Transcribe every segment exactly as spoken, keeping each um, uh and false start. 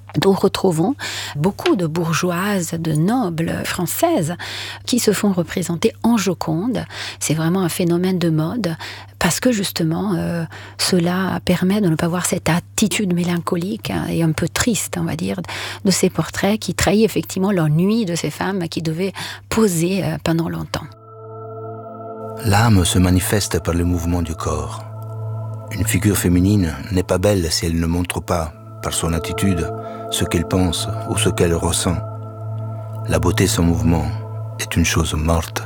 Nous retrouvons beaucoup de bourgeoises, de nobles françaises qui se font représenter en Joconde. C'est vraiment un phénomène de mode parce que justement, euh, cela permet de ne pas voir cette attitude mélancolique hein, et un peu triste, on va dire, de ces portraits qui trahit effectivement l'ennui de ces femmes qui devaient poser euh, pendant longtemps. L'âme se manifeste par le mouvement du corps. Une figure féminine n'est pas belle si elle ne montre pas, par son attitude, ce qu'elle pense ou ce qu'elle ressent. La beauté sans mouvement est une chose morte.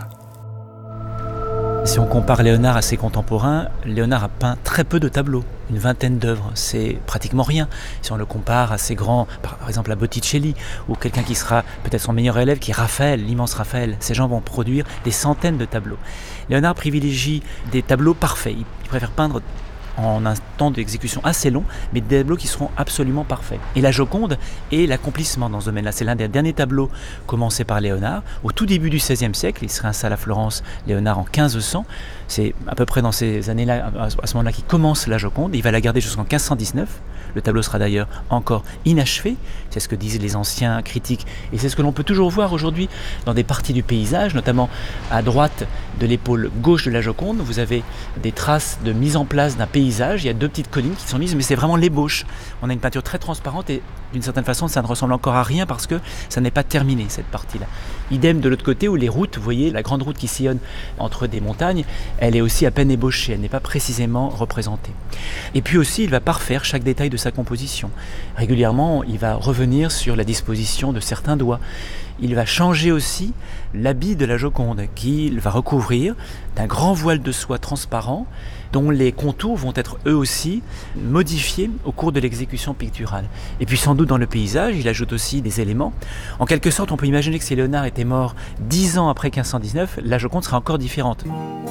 Si on compare Léonard à ses contemporains, Léonard a peint très peu de tableaux, une vingtaine d'œuvres, c'est pratiquement rien. Si on le compare à ses grands, par exemple à Botticelli, ou quelqu'un qui sera peut-être son meilleur élève, qui est Raphaël, l'immense Raphaël, ces gens vont produire des centaines de tableaux. Léonard privilégie des tableaux parfaits, il préfère peindre en un temps d'exécution assez long, mais des tableaux qui seront absolument parfaits. Et la Joconde est l'accomplissement dans ce domaine-là. C'est l'un des derniers tableaux commencés par Léonard. Au tout début du seizième siècle, il se réinstalle à Florence, Léonard, en quinze cents. C'est à peu près dans ces années-là, à ce moment-là, qu'il commence la Joconde. Il va la garder jusqu'en quinze cent dix-neuf. Le tableau sera d'ailleurs encore inachevé. C'est ce que disent les anciens critiques. Et c'est ce que l'on peut toujours voir aujourd'hui dans des parties du paysage, notamment à droite de l'épaule gauche de la Joconde. Vous avez des traces de mise en place d'un paysage. Il y a deux petites collines qui sont mises, mais c'est vraiment l'ébauche. On a une peinture très transparente et d'une certaine façon, ça ne ressemble encore à rien parce que ça n'est pas terminé, cette partie-là. Idem de l'autre côté où les routes, vous voyez, la grande route qui sillonne entre des montagnes, elle est aussi à peine ébauchée, elle n'est pas précisément représentée. Et puis aussi, il va parfaire chaque détail de sa composition. Régulièrement, il va revenir sur la disposition de certains doigts. Il va changer aussi l'habit de la Joconde, qu'il va recouvrir d'un grand voile de soie transparent, dont les contours vont être eux aussi modifiés au cours de l'exécution picturale. Et puis sans doute dans le paysage, il ajoute aussi des éléments. En quelque sorte, on peut imaginer que si Léonard était mort dix ans après quinze cent dix-neuf, la Joconde serait encore différente.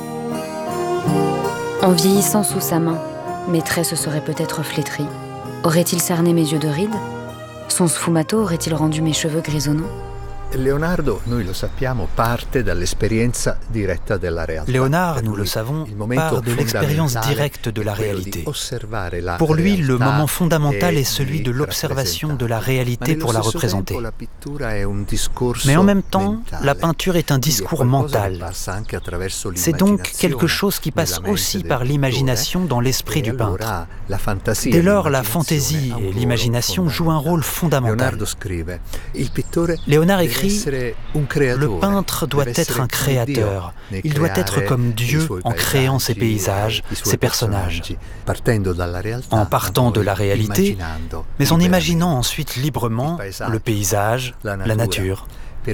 En vieillissant sous sa main, mes traits se seraient peut-être flétris. Aurait-il cerné mes yeux de rides? Son sfumato aurait-il rendu mes cheveux grisonnants? Leonardo, noi lo sappiamo, parte dall'esperienza diretta della realtà. Léonard, nous le savons, part de l'expérience directe de la réalité. Pour lui, le moment fondamental est celui de l'observation de la réalité pour la représenter. Mais en même temps, la peinture est un discours mental. C'est donc quelque chose qui passe aussi par l'imagination dans l'esprit du peintre. Dès lors, la fantaisie et l'imagination jouent un rôle fondamental. Léonard écrit: le peintre doit être un créateur. Il doit être comme Dieu en créant ses paysages, ses personnages, en partant de la réalité, mais en imaginant ensuite librement le paysage, la nature.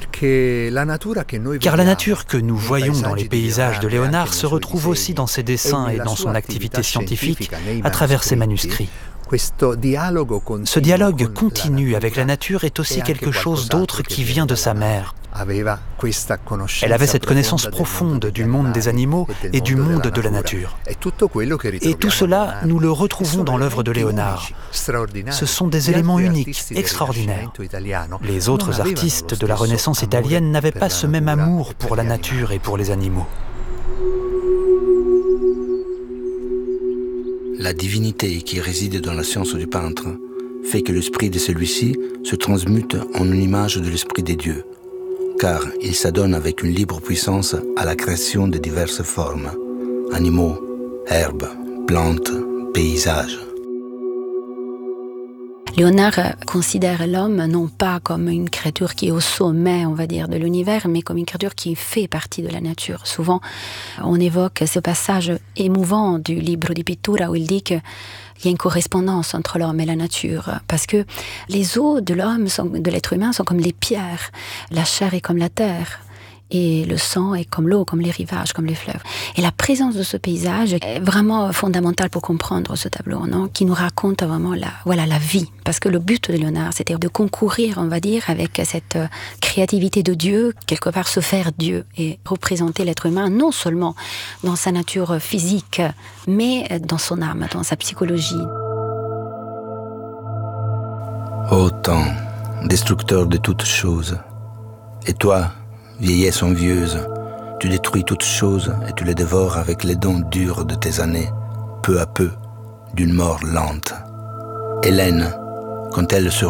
Car la nature que nous voyons dans les paysages de Léonard se retrouve aussi dans ses dessins et dans son activité scientifique à travers ses manuscrits. Ce dialogue continu avec la nature est aussi quelque chose d'autre qui vient de sa mère. Elle avait cette connaissance profonde du monde des animaux et du monde de la nature. Et tout cela, nous le retrouvons dans l'œuvre de Léonard. Ce sont des éléments uniques, extraordinaires. Les autres artistes de la Renaissance italienne n'avaient pas ce même amour pour la nature et pour les animaux. La divinité qui réside dans la science du peintre fait que l'esprit de celui-ci se transmute en une image de l'esprit des dieux, car il s'adonne avec une libre puissance à la création de diverses formes, animaux, herbes, plantes, paysages. Léonard considère l'homme non pas comme une créature qui est au sommet, on va dire, de l'univers, mais comme une créature qui fait partie de la nature. Souvent, on évoque ce passage émouvant du Libro di Pittura où il dit qu'il y a une correspondance entre l'homme et la nature, parce que les os de l'homme, sont, de l'être humain, sont comme les pierres, la chair est comme la terre. Et le sang est comme l'eau, comme les rivages, comme les fleuves. Et la présence de ce paysage est vraiment fondamentale pour comprendre ce tableau, non, qui nous raconte vraiment la, voilà, la vie. Parce que le but de Léonard, c'était de concourir, on va dire, avec cette créativité de Dieu, quelque part se faire Dieu et représenter l'être humain, non seulement dans sa nature physique, mais dans son âme, dans sa psychologie. Ô temps, destructeur de toutes choses, et toi, vieillesse envieuse, tu détruis toutes choses et tu les dévores avec les dents dures de tes années, peu à peu, d'une mort lente. Hélène, quand elle se